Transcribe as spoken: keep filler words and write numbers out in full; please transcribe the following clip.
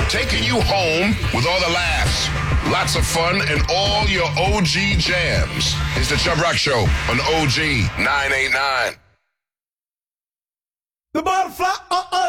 taking you home with all the laughs, lots of fun, and all your O G jams. It's the Chubb Rock Show on O G nine eighty-nine. The butterfly, uh-uh.